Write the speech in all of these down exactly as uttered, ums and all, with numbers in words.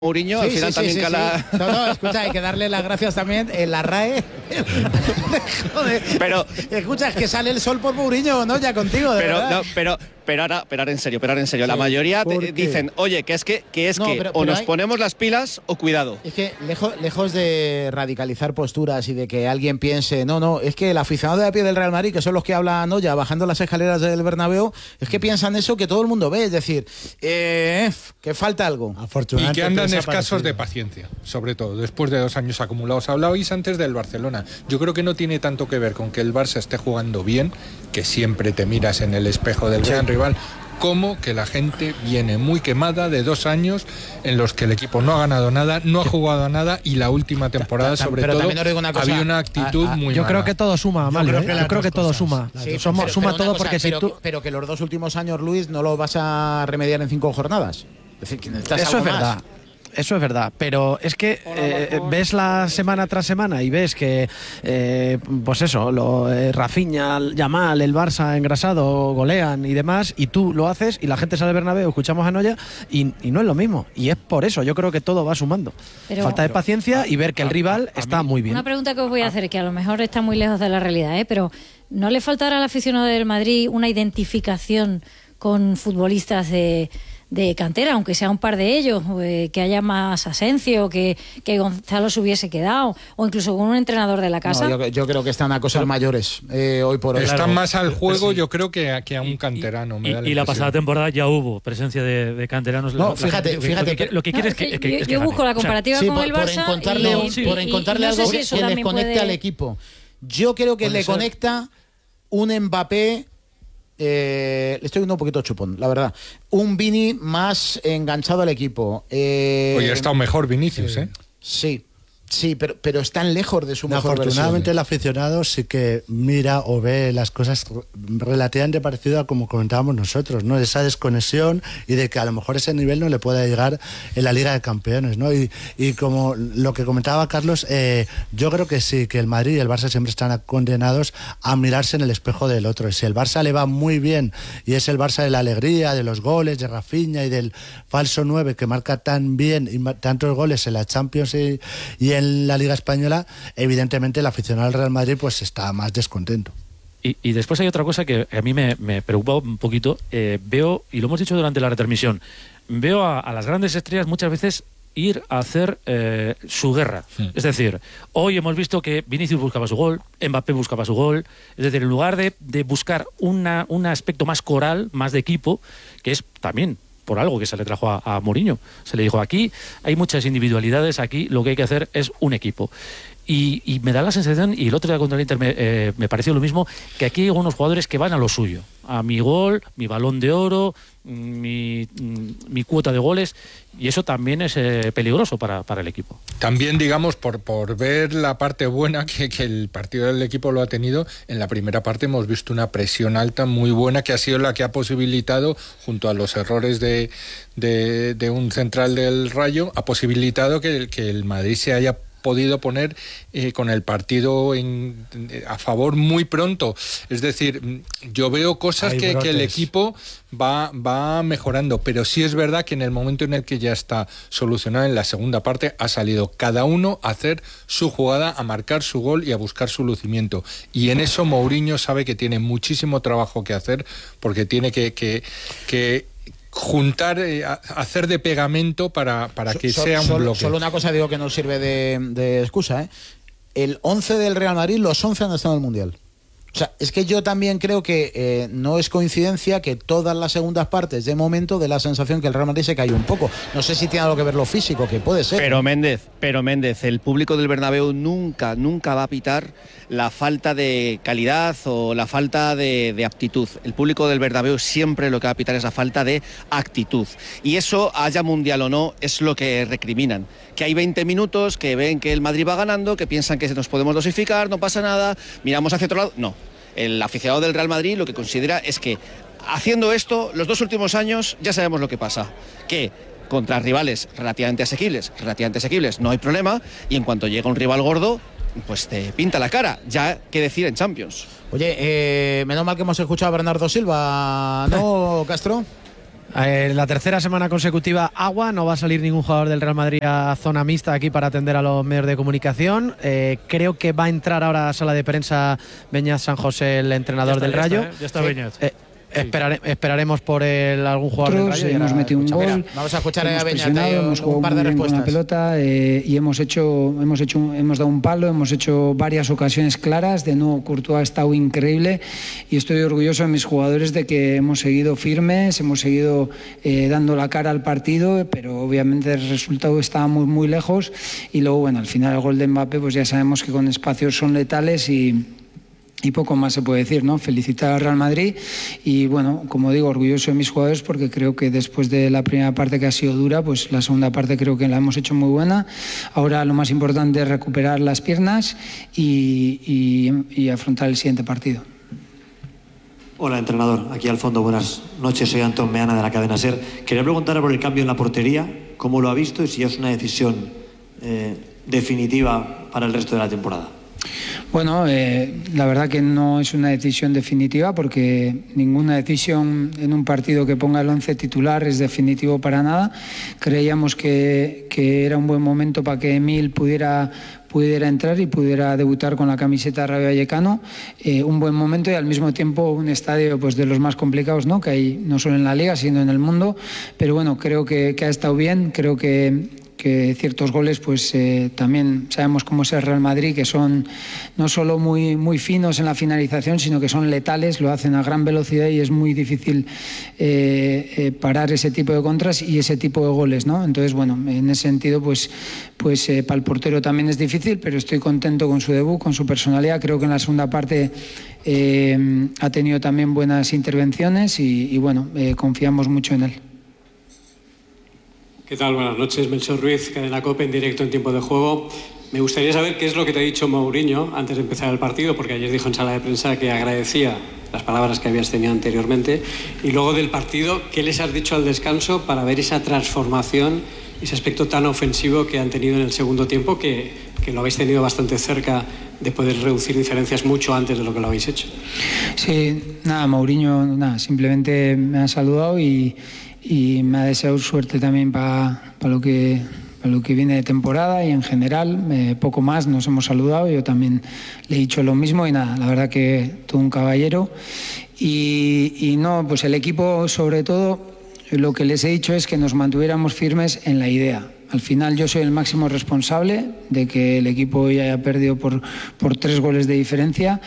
Mourinho, sí, al final sí, también sí, cala... Sí. No, no, escucha, hay que darle las gracias también en la R A E. Joder. Pero... Escucha, es que sale el sol por Mourinho, ¿no? Ya contigo, de pero, verdad. no, pero, pero, ahora, pero ahora en serio, pero ahora en serio. Sí, la mayoría te dicen, oye, que es que, que, es no, que pero, o pero nos hay... ponemos las pilas o cuidado. Es que lejos, lejos de radicalizar posturas y de que alguien piense, no, no, es que el aficionado de a pie del Real Madrid, que son los que hablan ya bajando las escaleras del Bernabéu, es que piensan eso que todo el mundo ve, es decir, eh, que falta algo. Y que andan escasos de paciencia, sobre todo, después de dos años acumulados. Hablabais antes del Barcelona. Yo creo que no tiene tanto que ver con que el Barça esté jugando bien, que siempre te miras en el espejo del gran rival, como que la gente viene muy quemada de dos años en los que el equipo no ha ganado nada, no ha jugado a nada, y la última temporada, sobre pero todo, una cosa, había una actitud a, a, muy yo mala. creo que todo suma, Amalio, yo creo que, yo creo que todo suma. Sí, Suma, pero, suma pero todo cosa, porque pero, si tú... pero que los dos últimos años, Luis, no lo vas a remediar en cinco jornadas. Es decir, que necesitas Eso algo es verdad. Más. Eso es verdad, pero es que eh, ves la semana tras semana y ves que, eh, pues eso, lo, eh, Rafinha, Yamal, el Barça engrasado, golean y demás, y tú lo haces y la gente sale al Bernabéu, escuchamos a Noya y, y no es lo mismo. Y es por eso, yo creo que todo va sumando. Pero, Falta de paciencia y ver que el rival está muy bien. Una pregunta que os voy a hacer, que a lo mejor está muy lejos de la realidad, ¿eh? Pero ¿no le faltará al aficionado del Madrid una identificación con futbolistas de... de cantera, aunque sea un par de ellos, eh, que haya más Asensio, que, que Gonzalo se hubiese quedado, o incluso con un entrenador de la casa? No, yo, yo creo que están a cosas mayores eh, hoy por hoy. Están claro, más al juego, sí. yo creo, que a, que a un canterano. Y, me y, da la y la pasada temporada ya hubo presencia de, de canteranos. No, la, fíjate, la, fíjate. Lo que, lo que quiere no, es que, es que, que, yo, es que yo gane. busco la comparativa o sea, sí, con por, el por Barça encontrarle, y, un, y, por encontrarle y, y no algo sé si que, eso que les también conecte puede... al equipo. Yo creo que Puede le ser. conecta un Mbappé. Eh, le estoy viendo un poquito chupón, la verdad. Un Vini más enganchado al equipo. Eh, Oye, ha estado mejor Vinicius, ¿eh? Sí, sí, pero, pero están lejos de su no, mejor afortunadamente versión. El aficionado sí que mira o ve las cosas relativamente parecido a como comentábamos nosotros, ¿no? Esa desconexión y de que a lo mejor ese nivel no le pueda llegar en la Liga de Campeones, ¿no? Y, y como lo que comentaba Carlos, eh, yo creo que sí, que el Madrid y el Barça siempre están condenados a mirarse en el espejo del otro. Y si el Barça le va muy bien y es el Barça de la alegría, de los goles, de Rafinha y del falso nueve que marca tan bien y tantos goles en la Champions y, y en en la Liga Española, evidentemente el aficionado al Real Madrid pues está más descontento. Y, y después hay otra cosa que a mí me, me preocupa un poquito. Eh, veo, y lo hemos dicho durante la retransmisión, veo a, a las grandes estrellas muchas veces ir a hacer eh, su guerra. Sí. Es decir, hoy hemos visto que Vinicius buscaba su gol, Mbappé buscaba su gol. Es decir, en lugar de, de buscar una, un aspecto más coral, más de equipo, que es también por algo que se le trajo a, a Mourinho. Se le dijo, aquí hay muchas individualidades, aquí lo que hay que hacer es un equipo. Y, y me da la sensación, y el otro día contra el Inter me, eh, me pareció lo mismo, que aquí hay algunos jugadores que van a lo suyo. A mi gol, mi balón de oro, mi, mi cuota de goles, y eso también es eh, peligroso para, para el equipo. También, digamos, por, por ver la parte buena que, que el partido del equipo lo ha tenido, en la primera parte hemos visto una presión alta muy buena que ha sido la que ha posibilitado, junto a los errores de, de, de un central del Rayo, ha posibilitado que, que el Madrid se haya podido poner eh, con el partido en, a favor muy pronto. Es decir, yo veo cosas que, que el equipo va, va mejorando, pero sí es verdad que en el momento en el que ya está solucionado en la segunda parte, ha salido cada uno a hacer su jugada, a marcar su gol y a buscar su lucimiento. Y en eso Mourinho sabe que tiene muchísimo trabajo que hacer, porque tiene que... que, que juntar, eh, hacer de pegamento para, para que so, sea un solo, bloque. Solo una cosa digo que no sirve de, de excusa, ¿eh? El once del Real Madrid, los once han estado en el Mundial. O sea, es que yo también creo que eh, no es coincidencia que todas las segundas partes, de momento, de la sensación que el Real Madrid se cayó un poco. No sé si tiene algo que ver lo físico, que puede ser. Pero Méndez, pero Méndez, el público del Bernabéu nunca, nunca va a pitar la falta de calidad o la falta de, de aptitud. El público del Bernabéu siempre lo que va a pitar es la falta de actitud. Y eso, haya Mundial o no, es lo que recriminan. Que hay veinte minutos, que ven que el Madrid va ganando, que piensan que nos podemos dosificar, no pasa nada, miramos hacia otro lado. No. El aficionado del Real Madrid lo que considera es que haciendo esto, los dos últimos años ya sabemos lo que pasa, que contra rivales relativamente asequibles, relativamente asequibles no hay problema, y en cuanto llega un rival gordo, pues te pinta la cara, ya que decir en Champions. Oye, eh, menos mal que hemos escuchado a Bernardo Silva, ¿no, Castro? Eh, la tercera semana consecutiva agua, no va a salir ningún jugador del Real Madrid a zona mixta aquí para atender a los medios de comunicación. Eh, creo que va a entrar ahora a sala de prensa Beñat San José, el entrenador está, del ya Rayo. Está, ¿eh? Ya está Beñat. Eh, Esperare, esperaremos por el, algún jugador del Rayo. Hemos metido un gol. Mira, vamos a escuchar a Beñat, hemos jugado un par de muy bien con respuestas. la pelota eh, y hemos hecho, hemos hecho, hemos dado un palo, hemos hecho varias ocasiones claras. De nuevo, Courtois ha estado increíble y estoy orgulloso de mis jugadores de que hemos seguido firmes, hemos seguido eh, dando la cara al partido, pero obviamente el resultado estaba muy muy lejos. Y luego, bueno, al final el gol de Mbappé, pues ya sabemos que con espacios son letales y Y poco más se puede decir, ¿no? Felicitar al Real Madrid y, bueno, como digo, orgulloso de mis jugadores porque creo que después de la primera parte que ha sido dura, pues la segunda parte creo que la hemos hecho muy buena. Ahora lo más importante es recuperar las piernas y, y, y afrontar el siguiente partido. Hola, entrenador. Aquí al fondo, buenas noches. Soy Antón Meana de la cadena SER. Quería preguntar por el cambio en la portería, cómo lo ha visto y si es una decisión eh, definitiva para el resto de la temporada. Bueno, eh, la verdad que no es una decisión definitiva porque ninguna decisión en un partido que ponga el once titular es definitivo para nada. Creíamos que, que era un buen momento para que Emil pudiera pudiera entrar y pudiera debutar con la camiseta de Rayo Vallecano, eh, un buen momento y al mismo tiempo un estadio pues de los más complicados, ¿no? Que hay no solo en la Liga sino en el mundo, pero bueno, creo que, que ha estado bien, creo que que ciertos goles pues eh, también sabemos cómo es el Real Madrid, que son no solo muy, muy finos en la finalización, sino que son letales, lo hacen a gran velocidad y es muy difícil eh, eh, parar ese tipo de contras y ese tipo de goles, ¿no? Entonces, bueno, en ese sentido pues, pues eh, para el portero también es difícil, pero estoy contento con su debut, con su personalidad. Creo que en la segunda parte eh, ha tenido también buenas intervenciones y, y bueno, eh, confiamos mucho en él. ¿Qué tal? Buenas noches, Melchor Ruiz, Cadena COPE, en directo en tiempo de juego. Me gustaría saber qué es lo que te ha dicho Mourinho antes de empezar el partido, porque ayer dijo en sala de prensa que agradecía las palabras que habías tenido anteriormente. Y luego del partido, ¿qué les has dicho al descanso para ver esa transformación, ese aspecto tan ofensivo que han tenido en el segundo tiempo, que, que lo habéis tenido bastante cerca de poder reducir diferencias mucho antes de lo que lo habéis hecho? Sí, nada, Mourinho, nada, simplemente me ha saludado y... y me ha deseado suerte también para pa lo que para lo que viene de temporada y en general, eh, poco más, nos hemos saludado, yo también le he dicho lo mismo y nada, la verdad que todo un caballero y, y no, pues el equipo sobre todo lo que les he dicho es que nos mantuviéramos firmes en la idea. Al final yo soy el máximo responsable de que el equipo ya haya perdido por, por tres goles de diferencia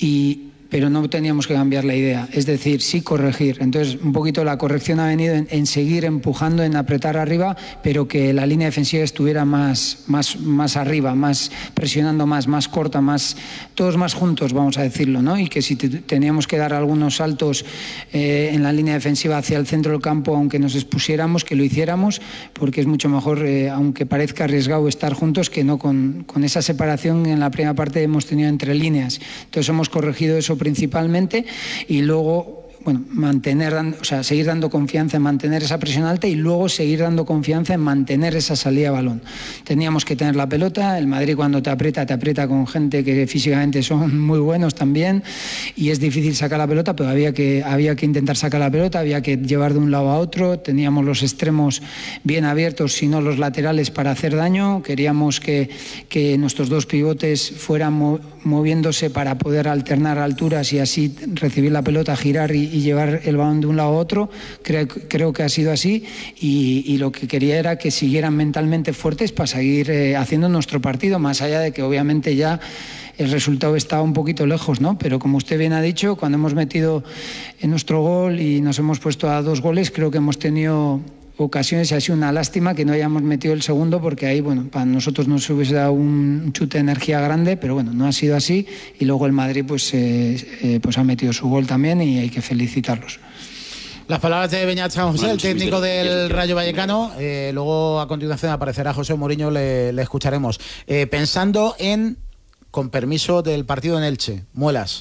y pero no teníamos que cambiar la idea, es decir, sí corregir. Entonces, un poquito la corrección ha venido en, en seguir empujando, en apretar arriba, pero que la línea defensiva estuviera más, más, más arriba, más presionando más, más corta, más todos más juntos, vamos a decirlo, ¿no? Y que si te, teníamos que dar algunos saltos eh, en la línea defensiva hacia el centro del campo, aunque nos expusiéramos, que lo hiciéramos, porque es mucho mejor, eh, aunque parezca arriesgado estar juntos, que no con, con esa separación en la primera parte hemos tenido entre líneas. Entonces hemos corregido eso principalmente y luego bueno, mantener, o sea, seguir dando confianza en mantener esa presión alta y luego seguir dando confianza en mantener esa salida de balón. Teníamos que tener la pelota, el Madrid cuando te aprieta, te aprieta con gente que físicamente son muy buenos también y es difícil sacar la pelota, pero había que, había que intentar sacar la pelota, había que llevar de un lado a otro, teníamos los extremos bien abiertos, si no los laterales para hacer daño, queríamos que, que nuestros dos pivotes fueran mo- moviéndose para poder alternar alturas y así recibir la pelota, girar y y llevar el balón de un lado a otro. Creo, creo que ha sido así y, y lo que quería era que siguieran mentalmente fuertes para seguir eh, haciendo nuestro partido, más allá de que obviamente ya el resultado estaba un poquito lejos, ¿no? Pero como usted bien ha dicho, cuando hemos metido en nuestro gol y nos hemos puesto a dos goles, creo que hemos tenido ocasiones y ha sido una lástima que no hayamos metido el segundo porque ahí, bueno, para nosotros nos hubiese dado un chute de energía grande, pero bueno, no ha sido así y luego el Madrid pues, eh, eh, pues ha metido su gol también y hay que felicitarlos. Las palabras de Beñat San José, el técnico del Rayo Vallecano. Eh, luego a continuación aparecerá José Mourinho, le, le escucharemos. Eh, pensando en, con permiso del partido en Elche, Muelas,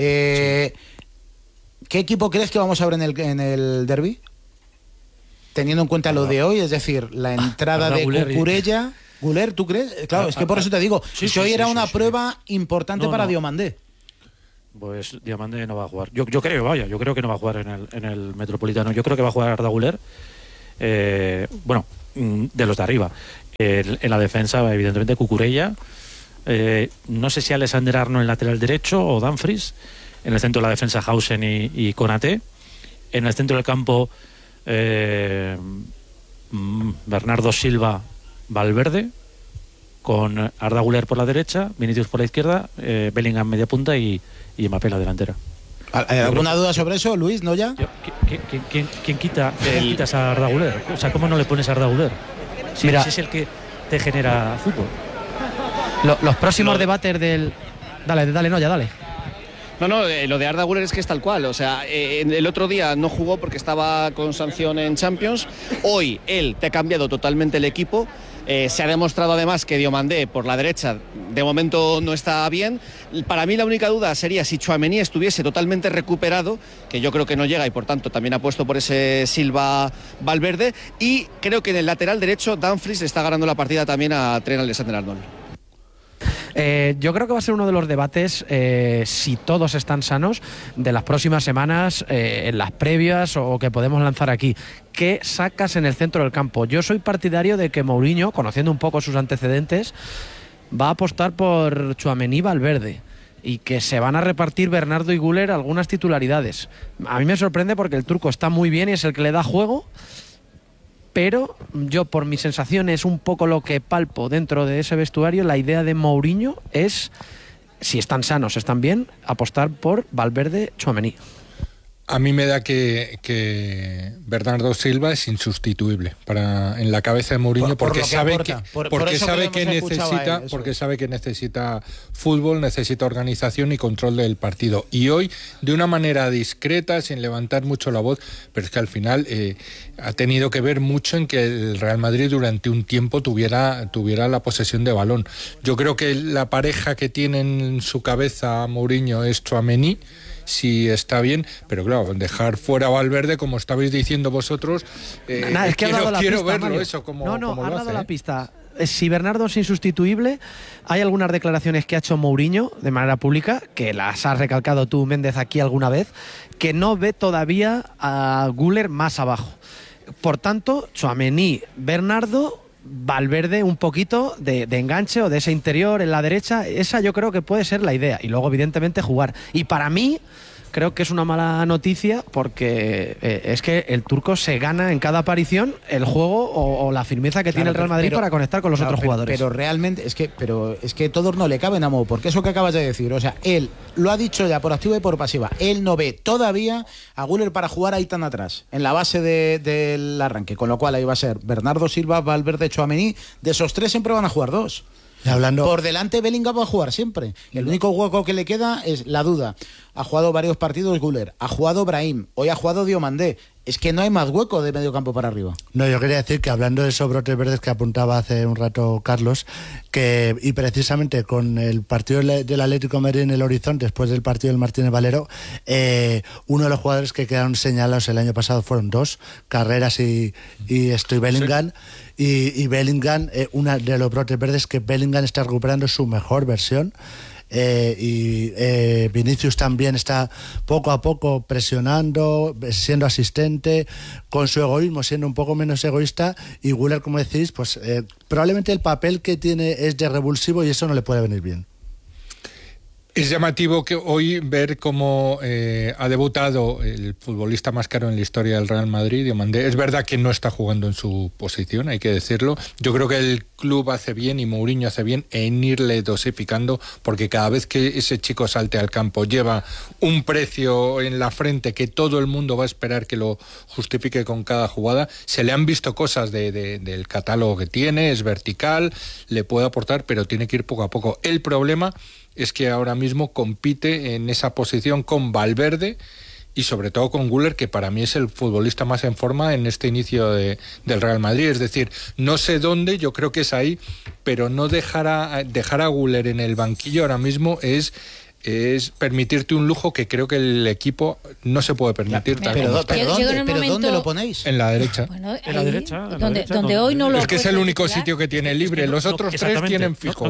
eh, sí. ¿qué equipo crees que vamos a ver en el, en el derbi? Teniendo en cuenta lo de hoy, es decir, la entrada de Cucurella. Guler, ¿tú crees? Claro, es que por eso te digo, sí, sí, hoy sí, era sí, una sí, prueba sí. importante no, para no. Diomandé. pues Diamande no va a jugar. Yo, yo creo que vaya, yo creo que no va a jugar en el, en el Metropolitano. Yo creo que va a jugar Arda Güler, eh, bueno, de los de arriba. En, en la defensa, evidentemente, Cucurella. Eh, no sé si Alexander Arnold en lateral derecho o Dumfries. En el centro de la defensa, Hausen y, y Konaté. En el centro del campo, eh, Bernardo Silva, Valverde, con Arda Güler por la derecha, Vinicius por la izquierda, eh, Bellingham media punta y, y Mbappé la delantera. ¿Alguna duda sobre eso, Luis? ¿No ya? ¿Quién, quién, quién, quién quita, el... quitas a Arda Güler? O sea, ¿cómo no le pones a Arda Güler? Si Mira, ese es el que te genera fútbol. Lo, los próximos lo... debates del... Dale, dale, no, ya dale. No, no, eh, lo de Arda Güler es que es tal cual. O sea, eh, el otro día no jugó porque estaba con sanción en Champions. Hoy él te ha cambiado totalmente el equipo. Eh, se ha demostrado además que Diomandé por la derecha de momento no está bien. Para mí la única duda sería si Tchouaméni estuviese totalmente recuperado, que yo creo que no llega y por tanto también ha puesto por ese Silva Valverde. Y creo que en el lateral derecho Dumfries le está ganando la partida también a Trent Alexander-Arnold. Eh, yo creo que va a ser uno de los debates, eh, si todos están sanos, de las próximas semanas, eh, en las previas o que podemos lanzar aquí. ¿Qué sacas en el centro del campo? Yo soy partidario de que Mourinho, conociendo un poco sus antecedentes, va a apostar por Tchouaméni Valverde y que se van a repartir Bernardo y Güler algunas titularidades. A mí me sorprende porque el turco está muy bien y es el que le da juego, pero yo, por mis sensaciones, un poco lo que palpo dentro de ese vestuario, la idea de Mourinho es, si están sanos, están bien, apostar por Valverde, Tchouaméni. A mí me da que, que Bernardo Silva es insustituible para en la cabeza de Mourinho, por, porque por sabe que, por, porque por sabe que, que necesita él, porque sabe que necesita fútbol, necesita organización y control del partido. Y hoy, de una manera discreta, sin levantar mucho la voz, pero es que al final eh, ha tenido que ver mucho en que el Real Madrid durante un tiempo tuviera, tuviera la posesión de balón. Yo creo que la pareja que tiene en su cabeza Mourinho es Tchouaméni, si está bien, pero claro, dejar fuera a Valverde, como estabais diciendo vosotros, eh, Nah, es que quiero, ha dado la quiero pista, verlo Mario. eso como, no, no, como ha lo dado hace, la ¿eh? pista. Si Bernardo es insustituible, hay algunas declaraciones que ha hecho Mourinho de manera pública, que las has recalcado tú, Méndez, aquí alguna vez, que no ve todavía a Güler más abajo. Por tanto, Tchouaméni, Bernardo, Valverde un poquito de, de enganche o de ese interior en la derecha, esa yo creo que puede ser la idea. Y luego, evidentemente, jugar. Y para mí, creo que es una mala noticia porque eh, es que el turco se gana en cada aparición el juego o, o la firmeza que claro, tiene el Real Madrid pero, para conectar con los claro, otros pero, jugadores. Pero realmente es que, pero es que todos no le caben a Mou, porque eso que acabas de decir, o sea, él lo ha dicho ya por activa y por pasiva, él no ve todavía a Güler para jugar ahí tan atrás, en la base de, del arranque, con lo cual ahí va a ser Bernardo Silva, Valverde, Tchouaméni, de esos tres siempre van a jugar dos. Y hablando... Por delante Bellingham va a jugar siempre. El único hueco que le queda es la duda. Ha jugado varios partidos Güler, ha jugado Brahim, hoy ha jugado Diomandé. Es que no hay más hueco de medio campo para arriba. No, yo quería decir que hablando de esos brotes verdes que apuntaba hace un rato Carlos, que y precisamente con el partido del Atlético de Madrid en el horizonte, después del partido del Martínez Valero, eh, uno de los jugadores que quedaron señalados el año pasado fueron dos, Carreras y, y estoy Bellingham. Sí. Y, y Bellingham, eh, una de los brotes verdes que Bellingham está recuperando su mejor versión. Eh, y eh, Vinicius también está poco a poco presionando, siendo asistente, con su egoísmo, siendo un poco menos egoísta, y Güler, como decís, pues eh, probablemente el papel que tiene es de revulsivo y eso no le puede venir bien. Es llamativo que hoy ver cómo eh, ha debutado el futbolista más caro en la historia del Real Madrid, Diomandé. Es verdad que no está jugando en su posición, hay que decirlo. Yo creo que el club hace bien y Mourinho hace bien en irle dosificando, porque cada vez que ese chico salte al campo lleva un precio en la frente que todo el mundo va a esperar que lo justifique con cada jugada. Se le han visto cosas de, de, del catálogo que tiene, es vertical, le puede aportar, pero tiene que ir poco a poco. El problema es que ahora mismo compite en esa posición con Valverde y sobre todo con Güler, que para mí es el futbolista más en forma en este inicio de, del Real Madrid. Es decir, no sé dónde, yo creo que es ahí, pero no dejar a, dejar a Güler en el banquillo ahora mismo es... es permitirte un lujo que creo que el equipo no se puede permitir. Pero, pero, pero, ¿dónde, pero momento... ¿dónde lo ponéis? En la derecha. Bueno, en la derecha. En la donde, derecha donde no, hoy no lo es que es el único sitio que tiene libre. Los otros tres tienen fijo. No, no, queda,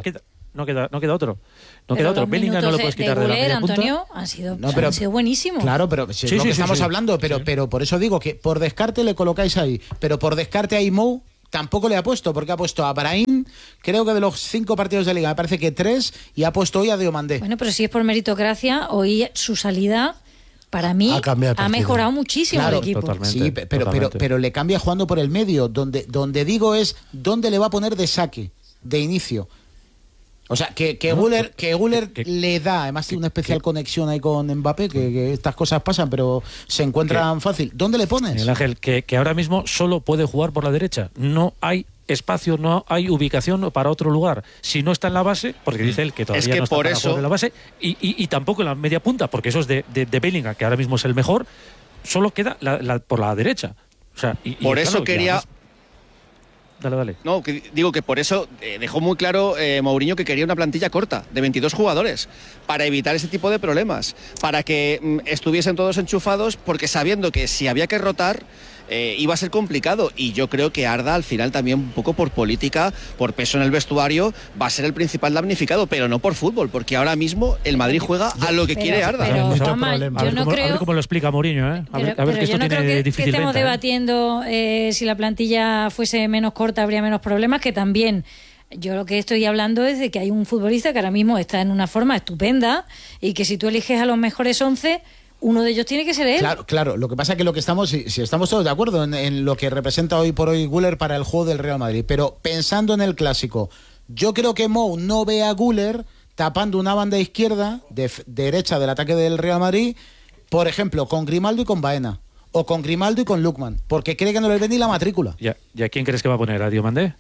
no queda, no queda otro. No Pero queda otro. los Bellingham no lo minutos puedes de- quitar de de, la Güler, media punta. Antonio, han sido, No, pero- han sido buenísimos. Claro, pero si es Sí, lo sí, que sí, estamos sí. hablando, pero, Sí. pero por eso digo que por descarte le colocáis ahí, pero por descarte ahí Mou tampoco le ha puesto, porque ha puesto a Brahim, creo que de los cinco partidos de Liga, me parece que tres, y ha puesto hoy a Diomandé. Bueno, pero si es por meritocracia, hoy su salida, para mí, Ha cambiado el ha partido. mejorado muchísimo Claro, el equipo. sí, pe- pero, pero, pero le cambia jugando por el medio, donde, donde digo es dónde le va a poner de saque, de inicio. O sea, que, que No, Güler, que- que Güler que- le da, además tiene una especial conexión ahí con Mbappé, que, que estas cosas pasan, pero se encuentran fácil. ¿Dónde le pones? Miguel Ángel, que, que ahora mismo solo puede jugar por la derecha. No hay espacio, no hay ubicación para otro lugar. Si no está en la base, porque dice él que todavía Es que no está por para eso- jugar en la base, y, y- y tampoco en la media punta, porque eso es de, de, de Bellingham, que ahora mismo es el mejor, solo queda la- la- por la derecha. O sea, y, y Por claro, eso y quería... además- Dale, dale. No, que digo que por eso eh, dejó muy claro eh, Mourinho que quería una plantilla corta, de veintidós jugadores, para evitar ese tipo de problemas, para que mm, estuviesen todos enchufados, porque sabiendo que si había que rotar, eh, iba a ser complicado. Y yo creo que Arda, al final, también un poco por política, por peso en el vestuario, va a ser el principal damnificado, pero no por fútbol, porque ahora mismo el Madrid juega a lo que Pero- quiere Arda. pero, Mucho Juanma, problema. A yo ver no cómo- a ver creo... cómo lo explica Mourinho, ¿eh? A ver, Pero, a ver pero que yo esto no tiene creo que, que difícil estemos venta, ¿eh? debatiendo eh, si la plantilla fuese menos corta habría menos problemas, que también. Yo lo que estoy hablando es de que hay un futbolista que ahora mismo está en una forma estupenda y que si tú eliges a los mejores once, uno de ellos tiene que ser él. Claro, claro. Lo que pasa es que lo que estamos, si, si estamos todos de acuerdo en, en lo que representa hoy por hoy Güler para el juego del Real Madrid, pero pensando en el clásico, yo creo que Mou no ve a Güler tapando una banda izquierda, de, f- derecha del ataque del Real Madrid, por ejemplo, con Grimaldo y con Baena, o con Grimaldo y con Lukman, porque cree que no le ve ni la matrícula. ¿Y a, y a quién crees que va a poner? ¿A Diomandé?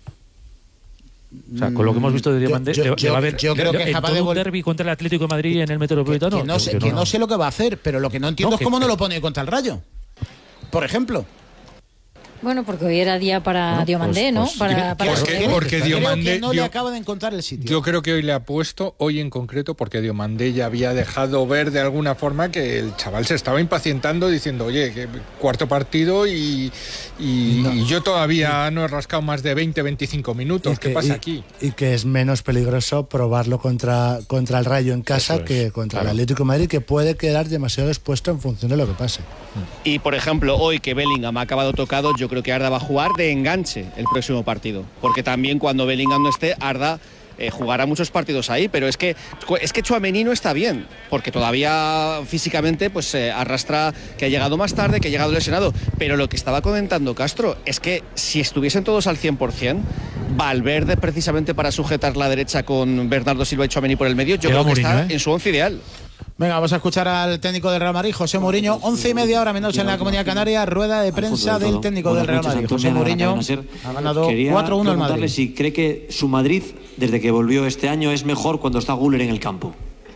O sea, con lo que hemos visto de Yo- Diomandé, yo- le- le yo- va a haber yo creo que es en capaz todo de un vol- derbi contra el Atlético de Madrid en el Metropolitano. Que no, sé, Yo que no sé lo que va a hacer, pero lo que no entiendo No, es que- cómo no lo pone contra el Rayo. Por ejemplo. Bueno, porque hoy era día para Bueno, Diomandé, pues- ¿no? pues- para, para porque- Güler. porque Creo Diomandé- que no le yo- acaba de encontrar el sitio. Yo creo que hoy le ha puesto, hoy en concreto, porque Diomandé ya había dejado ver de alguna forma que el chaval se estaba impacientando diciendo, oye, que cuarto partido y, y, y yo todavía no he rascado más de veinte, veinticinco minutos. Y ¿Qué que- pasa y- aquí? Y que es menos peligroso probarlo contra, contra el Rayo en casa Eso es, que contra claro. el Atlético de Madrid, que puede quedar demasiado expuesto en función de lo que pase. Y por ejemplo, hoy que Bellingham ha acabado tocado, yo creo que Arda va a jugar de enganche el próximo partido. Porque también cuando Bellingham no esté, Arda eh, jugará muchos partidos ahí. Pero es que es que Tchouaméni no está bien, porque todavía físicamente pues eh, arrastra que ha llegado más tarde, que ha llegado lesionado. Pero lo que estaba comentando Castro es que si estuviesen todos al cien por ciento, Valverde precisamente para sujetar la derecha con Bernardo Silva y Tchouaméni por el medio, yo Llega creo que Mourinho, está ¿eh? en su once ideal. Venga, vamos a escuchar al técnico del Real Madrid, José Mourinho. Once y media hora menos en la Comunidad Canaria, rueda de prensa del técnico del Real Madrid. José Mourinho ha ganado cuatro uno el Madrid. Preguntarle si cree que su Madrid, desde que volvió este año, es mejor cuando está Güler en el campo.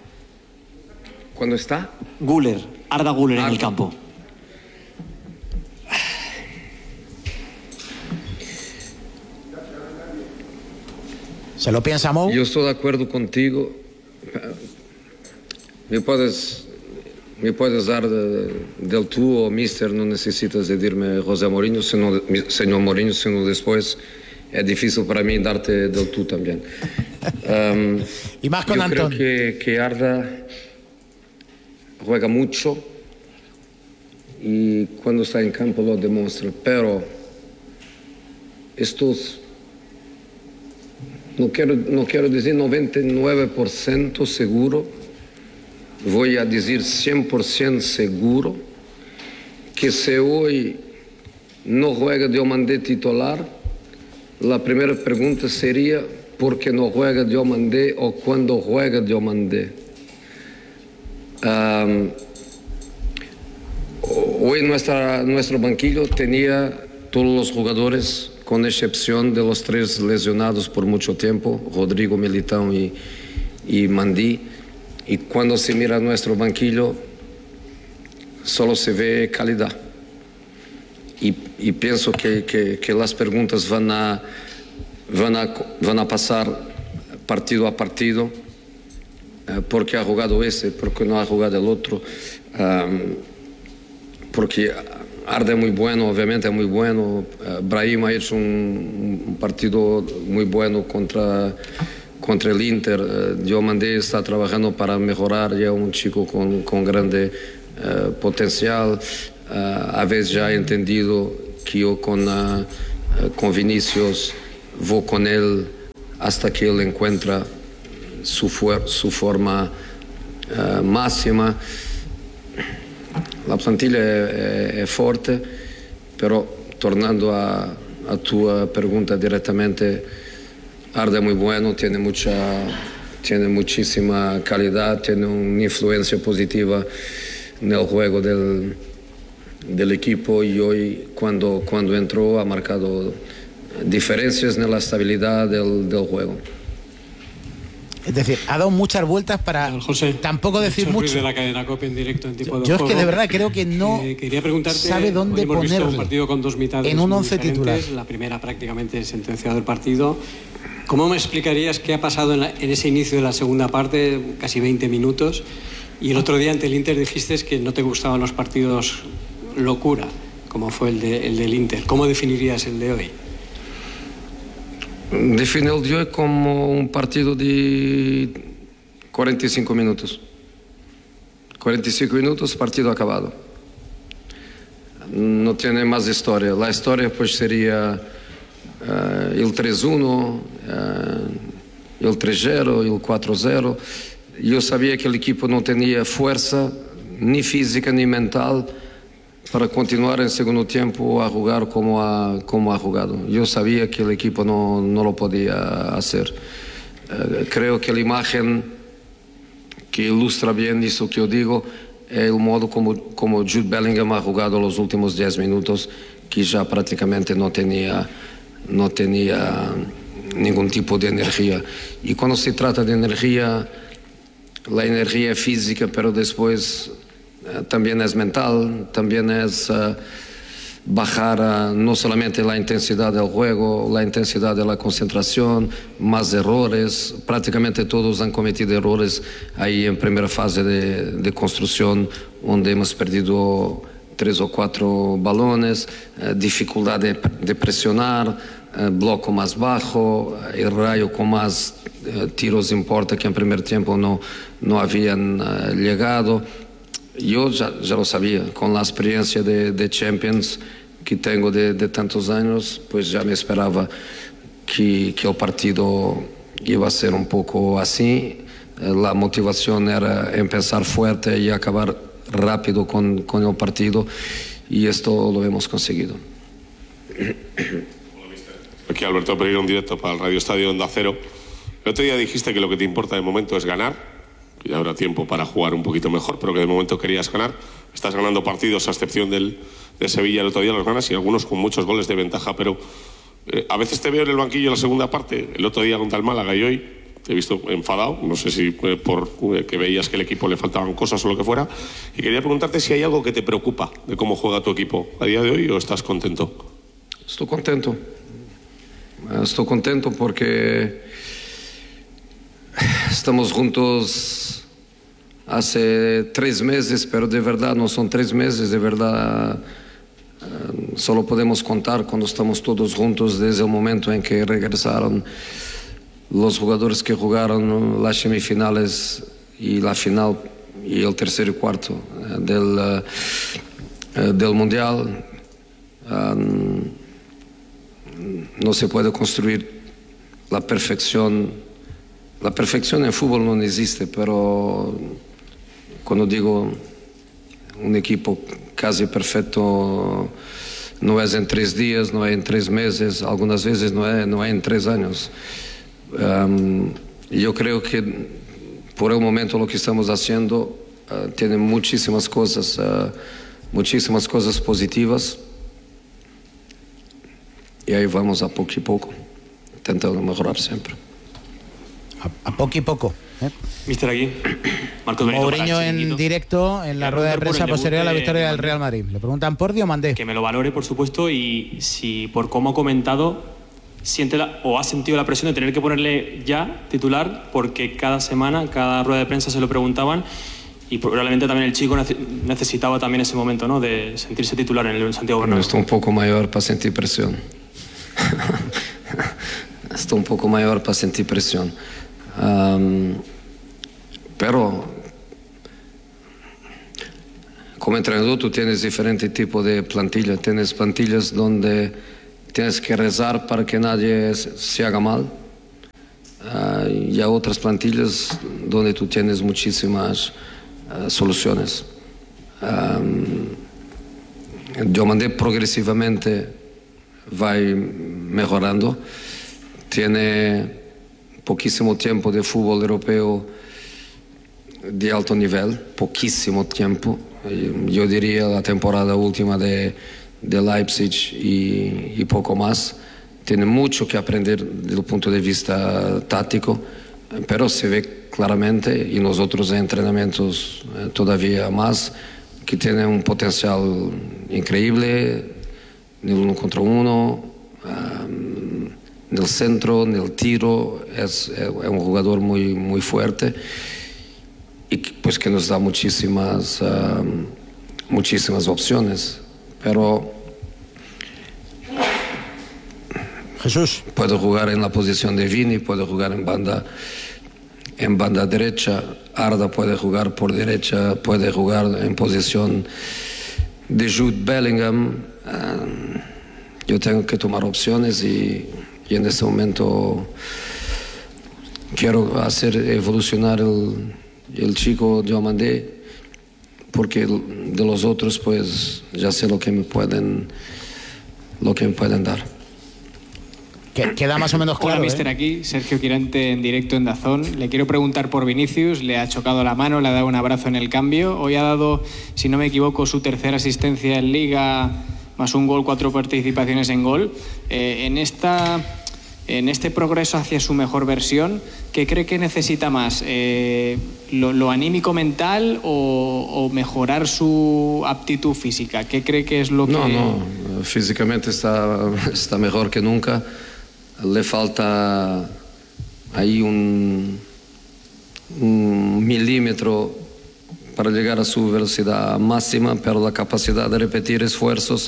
¿Cuándo está? Güler, Arda Güler en Arda. el campo. ¿Se lo piensa Mou? Yo estoy de acuerdo contigo. Me puedes, me puedes dar de- del tú o mister, no necesitas de decirme José Mourinho, sino, señor Mourinho, sino después es difícil para mí darte del tú también. Um, Y más con yo Antón. creo que, que Arda juega mucho y cuando está en campo lo demuestra, pero estos, no quiero, no quiero decir noventa y nueve por ciento seguro, voy a decir cien por ciento seguro, que si hoy no juega Diomandé titular, la primera pregunta sería ¿por qué no juega Diomandé o cuándo juega Diomandé? Um, hoy nuestra, nuestro banquillo tenía todos los jugadores, con excepción de los tres lesionados por mucho tiempo, Rodrigo, Militão y, y Mandí. Y cuando se mira nuestro banquillo, solo se ve calidad. Y, y pienso que, que, que las preguntas van a, van, a, van a pasar partido a partido. Eh, ¿Por qué ha jugado ese? ¿Por qué no ha jugado el otro? Um, porque Arda es muy bueno, obviamente es muy bueno. Uh, Brahim ha hecho un, un partido muy bueno contra, contra el Inter, eh, yo mandé, está trabajando para mejorar, ya un chico con, con grande eh, potencial. Uh, a veces ya he entendido que yo con, uh, con Vinicius voy con él hasta que él encuentra su, su forma uh, máxima. La plantilla es, es fuerte, pero tornando a, a tu pregunta directamente, Arda es muy bueno, tiene, mucha, tiene muchísima calidad, tiene una influencia positiva en el juego del del equipo y hoy cuando, cuando entró ha marcado diferencias en la estabilidad del, del juego. Es decir, ha dado muchas vueltas para José, tampoco decir Ruiz mucho. De la cadena COPE en directo en tipo yo de yo juego. es que de verdad creo que no eh, quería preguntarte, sabe dónde hemos visto ponerle un partido con dos mitades en un once titular. La primera prácticamente sentenciado el partido. ¿Cómo me explicarías qué ha pasado en, la, en ese inicio de la segunda parte, casi veinte minutos? Y el otro día ante el Inter dijiste que no te gustaban los partidos locura, como fue el, de, el del Inter. ¿Cómo definirías el de hoy? Defino el de hoy como un partido de cuarenta y cinco minutos. cuarenta y cinco minutos, partido acabado. No tiene más historia. La historia pues sería uh, el tres uno, uh, el tres cero, el cuatro cero. Yo sabía que el equipo no tenía fuerza, ni física ni mental, para continuar en segundo tiempo a jugar como ha, como ha jugado. Yo sabía que el equipo no, no lo podía hacer. Uh, creo que la imagen que ilustra bien eso que yo digo es el modo como, como Jude Bellingham ha jugado los últimos diez minutos, que ya prácticamente no tenía, no tenía ningún tipo de energía. Y cuando se trata de energía, la energía física, pero después uh, también es mental, también es uh, bajar uh, no solamente la intensidad del juego, la intensidad de la concentración, más errores. Prácticamente todos han cometido errores ahí en primera fase de, de construcción, donde hemos perdido tres o cuatro balones, uh, dificultad de, de presionar, uh, bloco más bajo, el rayo con más uh, tiros importa que en primer tiempo no, no habían uh, llegado. Yo ya, ya lo sabía, con la experiencia de, de Champions que tengo de, de tantos años, pues ya me esperaba que, que el partido iba a ser un poco así. La motivación era empezar fuerte y acabar rápido con, con el partido, y esto lo hemos conseguido. Aquí Alberto Pereira, un directo para el Radio Estadio Onda Cero. El otro día dijiste que lo que te importa de momento es ganar, que ya habrá tiempo para jugar un poquito mejor, pero que de momento querías ganar. Estás ganando partidos, a excepción del, de Sevilla, el otro día los ganas, y algunos con muchos goles de ventaja, pero eh, a veces te veo en el banquillo en la segunda parte, el otro día contra el Málaga y hoy te he visto enfadado, no sé si eh, por eh, que veías que el equipo le faltaban cosas o lo que fuera, y quería preguntarte si hay algo que te preocupa de cómo juega tu equipo a día de hoy, o estás contento. Estoy contento, estoy contento porque estamos juntos hace tres meses, pero de verdad no son tres meses, de verdad uh, solo podemos contar cuando estamos todos juntos desde el momento en que regresaron los jugadores que jugaron las semifinales y la final y el tercer y cuarto uh, del, uh, uh, del Mundial. Um, no se puede construir la perfección. La perfección en fútbol no existe, pero cuando digo un equipo casi perfecto, no es en tres días, no es en tres meses, algunas veces no es, no es en tres años. Um, yo creo que por el momento lo que estamos haciendo uh, tiene muchísimas cosas, uh, muchísimas cosas positivas, y ahí vamos a poco y poco, intentando mejorar siempre. A, a poco y poco. ¿eh? Mister aquí, Marcos Benito. Mourinho en directo en la rueda de prensa posterior a la victoria del Real Madrid. Le preguntan por Diomandé. Que me lo valore, por supuesto, y si por cómo ha comentado, siente la, o ha sentido la presión de tener que ponerle ya titular, porque cada semana, cada rueda de prensa se lo preguntaban, y probablemente también el chico necesitaba también ese momento, ¿no?, de sentirse titular en el Santiago Bernabéu. Estoy un poco mayor para sentir presión. Estoy un poco mayor para sentir presión. Um, pero como entrenador tú tienes diferente tipo de plantilla. Tienes plantillas donde tienes que rezar para que nadie se haga mal. Uh, y hay otras plantillas donde tú tienes muchísimas uh, soluciones. Um, Diomandé progresivamente va mejorando. Tiene poquísimo tiempo de fútbol europeo de alto nivel, poquísimo tiempo. Yo diría la temporada última de, de Leipzig y, y poco más. Tiene mucho que aprender desde el punto de vista táctico, pero se ve claramente, y nosotros en entrenamientos todavía más, que tiene un potencial increíble en el uno contra uno, um, en el centro, en el tiro. Es, es un jugador muy, muy fuerte y pues que nos da muchísimas, um, muchísimas opciones. Pero Jesús puede jugar en la posición de Vini, puede jugar en banda, en banda derecha. Arda puede jugar por derecha, puede jugar en posición de Jude Bellingham. Um, yo tengo que tomar opciones y, y en este momento quiero hacer evolucionar el, el chico Diomandé, porque de los otros pues ya sé lo que me pueden, lo que me pueden dar. Que, queda más o menos claro. Hola, mister, ¿eh? Aquí Sergio Quirante en directo en Dazón. Le quiero preguntar por Vinicius. Le ha chocado la mano, le ha dado un abrazo en el cambio. Hoy ha dado, si no me equivoco, su tercera asistencia en Liga, más un gol, cuatro participaciones en gol. Eh, en esta, en este progreso hacia su mejor versión, ¿qué cree que necesita más? Eh, lo, ¿Lo anímico mental o, o mejorar su aptitud física? ¿Qué cree que es lo que...? No, no. Físicamente está, está mejor que nunca. Le falta ahí un, un milímetro para llegar a su velocidad máxima, pero la capacidad de repetir esfuerzos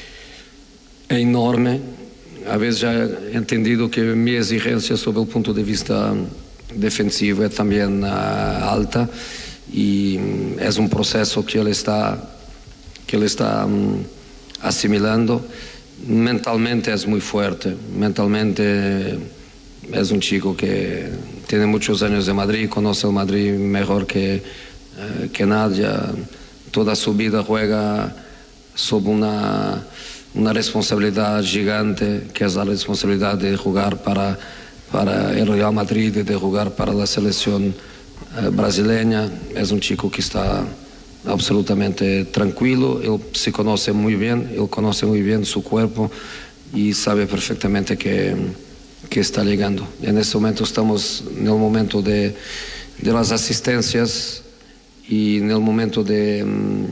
es enorme. A veces ya he entendido que mi exigencia sobre el punto de vista defensivo es también uh, alta, y es un proceso que él está, que él está um, asimilando. Mentalmente es muy fuerte, mentalmente es un chico que tiene muchos años de Madrid, conoce el Madrid mejor que, eh, que nadie. Toda su vida juega sob una, una responsabilidad gigante, que es la responsabilidad de jugar para, para el Real Madrid y de jugar para la selección eh, brasileña. Es un chico que está absolutamente tranquilo. Él se conoce muy bien, él conoce muy bien su cuerpo y sabe perfectamente que, que está llegando. En este momento estamos en el momento de, de las asistencias y en el momento de um,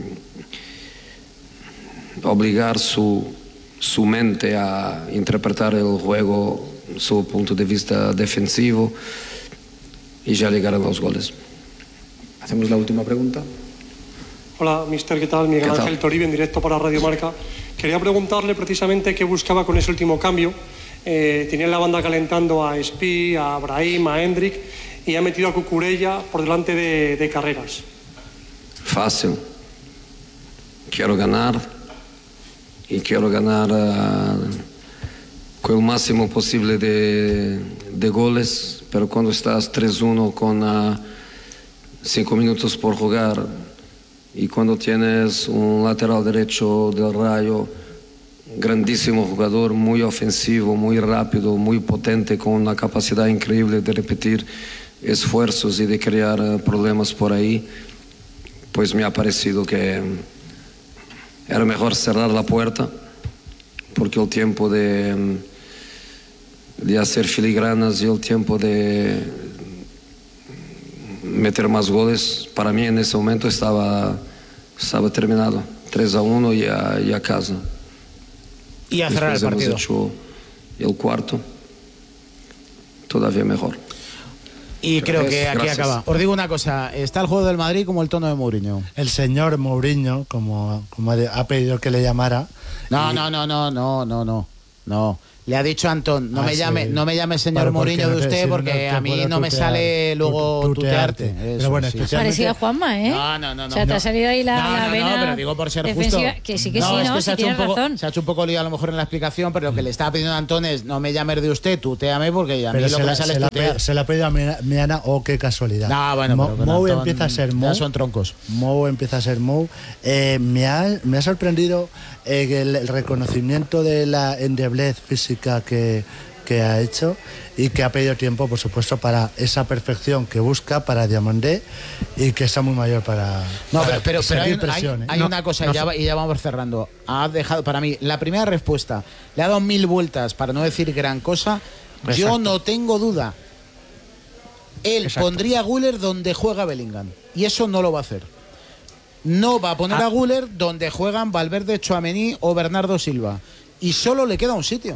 obligar su, su mente a interpretar el juego, su punto de vista defensivo, y ya llegarán los goles. Hacemos la última pregunta. Hola, mister, ¿qué tal? Miguel ¿Qué tal? Ángel Toribio, en directo para Radio Marca. Quería preguntarle precisamente qué buscaba con ese último cambio. Eh, tenía en la banda calentando a Espí, a Brahim, a Hendrik, y ha metido a Cucurella por delante de, de Carreras. Fácil. Quiero ganar y quiero ganar uh, con el máximo posible de, de goles, pero cuando estás tres uno con uh, cinco minutos por jugar, y cuando tienes un lateral derecho del Rayo, grandísimo jugador, muy ofensivo, muy rápido, muy potente, con una capacidad increíble de repetir esfuerzos y de crear uh, problemas por ahí, pues me ha parecido que era mejor cerrar la puerta, porque el tiempo de, de hacer filigranas y el tiempo de meter más goles, para mí en ese momento estaba, estaba terminado. tres a uno y a, y a casa. Y a cerrar el partido. Hemos hecho el cuarto todavía mejor. Y creo que aquí Gracias. acaba. Os digo una cosa, está el juego del Madrid como el tono de Mourinho. El señor Mourinho, como, como ha pedido que le llamara. No, y... no, no, no, no, no, no. No. Le ha dicho a Antón, no Ah, me llame, sí. no me llame señor Pero Mourinho porque de no te- usted si no porque te a mí puedo no me tutear, sale luego tu- tutearte. tutearte. Pero Eso, bueno, sí. especialmente- Parecido a Juanma, ¿eh? No, no, no, no. O sea, te no. ha salido ahí la, no, la no, vena no, pero digo por ser defensiva. justo. Que sí, que sí, es no, que si se ha hecho un tienes poco, razón. se ha hecho un poco lío a lo mejor en la explicación, pero lo que le estaba pidiendo a Antón es no me llames de usted, tuteame porque a mí Pero lo se que la, me sale se es la tutear. pe- se la ha pedido a Mi- Miana, oh, qué casualidad. No, bueno, Mo- pero con Mou Antón empieza a ser ya Mou. son troncos. Mou empieza a ser Mou. Eh, me, ha, me ha sorprendido eh, el, el reconocimiento de la endeblez física que, que ha hecho y que ha pedido tiempo, por supuesto, para esa perfección que busca para Diamandé y que está muy mayor para. No, para pero, pero, pero hay, seguir un- hay- presión, ¿eh? hay No, una cosa, no y ya, fue- va- y ya vamos cerrando. Ha dejado, para mí, la primera respuesta, le ha dado mil vueltas para no decir gran cosa. Yo Exacto. no tengo duda. Él Exacto. pondría a Güler donde juega Bellingham. Y eso no lo va a hacer. No va a poner Ah. a Güler donde juegan Valverde, Tchouaméni o Bernardo Silva. Y solo le queda un sitio.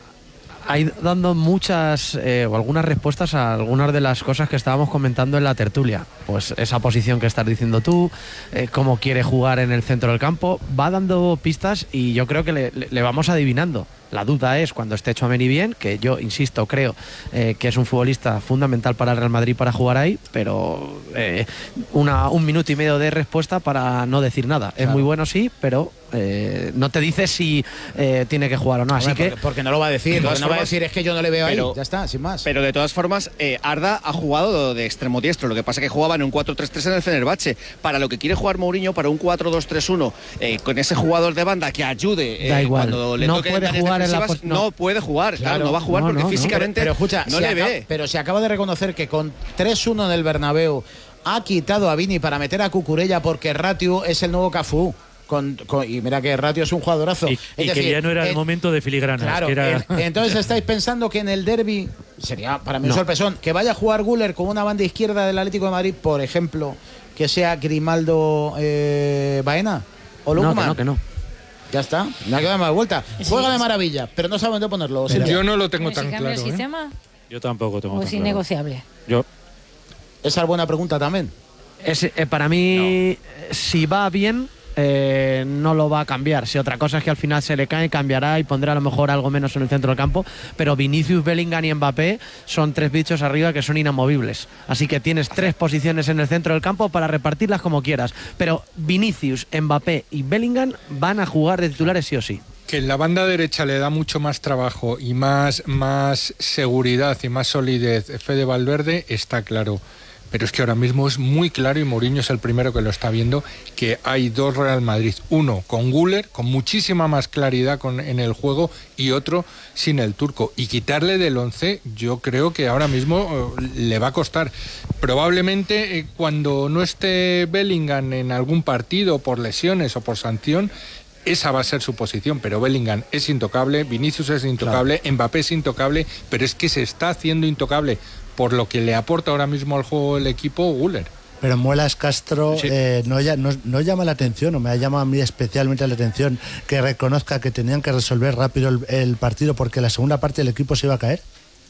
Ha ido dando muchas eh, o algunas respuestas a algunas de las cosas que estábamos comentando en la tertulia. Pues esa posición que estás diciendo tú, eh, cómo quiere jugar en el centro del campo, va dando pistas y yo creo que le, le- le vamos adivinando. La duda es cuando esté Tchouaméni bien, que yo insisto, creo eh, que es un futbolista fundamental para el Real Madrid para jugar ahí, pero eh, una, un minuto y medio de respuesta para no decir nada. Es Claro. muy bueno, sí, pero eh, no te dice si eh, tiene que jugar o no. Así Hombre, que porque, porque no lo va a decir. De Lo todas que no va a formas, decir es que yo no le veo pero- ahí. Ya está, sin más. Pero de todas formas, eh, Arda ha jugado de extremo diestro. Lo que pasa es que jugaba en un cuatro tres tres en el Fenerbahce. Para lo que quiere jugar Mourinho, para un cuatro dos tres uno, eh, con ese jugador de banda que ayude eh, Da igual. cuando le No toque puede tareas jugar en la defensivas, pos- no. no puede jugar. Claro, Claro. no va a jugar No, porque no, no. físicamente Pero, pero escucha, no se le acaba- ve. pero se acaba de reconocer que con tres uno en el Bernabéu ha quitado a Vini para meter a Cucurella porque Ratiu es el nuevo Cafú. Con, con- y mira que Ratio es un jugadorazo. Y, Es y que decir, ya no era el en- momento de filigranas. Claro, que era... en- entonces estáis pensando que en el derbi sería para mí un No. sorpresón que vaya a jugar Güler con una banda izquierda del Atlético de Madrid, por ejemplo, que sea Grimaldo eh, Baena o no, que Lukman. no, que no. Ya está, no hay que dar más vuelta. Juega de maravilla, pero no sabe dónde ponerlo. Pero Silvia. yo no lo tengo ¿Se tan cambia claro. el ¿eh? sistema Yo tampoco tengo o tan es claro. innegociable? Yo, Esa es buena pregunta también. Es, eh, para mí, si va bien, eh, no lo va a cambiar. Si otra cosa es que al final se le cae, cambiará y pondrá a lo mejor algo menos en el centro del campo. Pero Vinicius, Bellingham y Mbappé son tres bichos arriba que son inamovibles. Así que tienes tres posiciones en el centro del campo para repartirlas como quieras. Pero Vinicius, Mbappé y Bellingham van a jugar de titulares sí o sí. Que en la banda derecha le da mucho más trabajo y más, más seguridad y más solidez Fede Valverde, está claro. Pero es que ahora mismo es muy claro, y Mourinho es el primero que lo está viendo, que hay dos Real Madrid. Uno con Güler, con muchísima más claridad con, en el juego, y otro sin el turco. Y quitarle del once, yo creo que ahora mismo eh, le va a costar. Probablemente eh, cuando no esté Bellingham en algún partido por lesiones o por sanción, esa va a ser su posición, pero Bellingham es intocable, Vinicius es intocable, claro. Mbappé es intocable, pero es que se está haciendo intocable por lo que le aporta ahora mismo al juego el equipo Güler. Pero Muelas Castro Sí. eh, no, ya- no, no llama la atención, o me ha llamado a mí especialmente la atención, que reconozca que tenían que resolver rápido el, el partido porque la segunda parte del equipo se iba a caer.